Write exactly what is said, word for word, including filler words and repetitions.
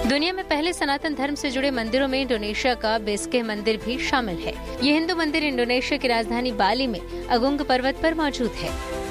दुनिया में पहले सनातन धर्म से जुड़े मंदिरों में इंडोनेशिया का बिस्केह मंदिर भी शामिल है। ये हिंदू मंदिर इंडोनेशिया की राजधानी बाली में अगुंग पर्वत पर मौजूद है।